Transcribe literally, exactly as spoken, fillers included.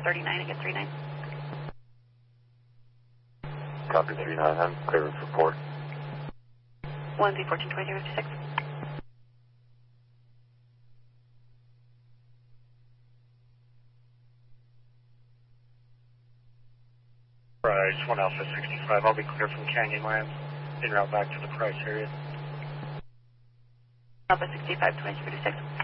thirty-nine, I get three nine. Copy three nine, I'm clearing for port. one Z fourteen twenty-three fifty-six. Price, one Alpha sixty-five, I'll be clear from Canyonlands, en route back to the Price area. Alpha sixty-five twenty-three fifty-six.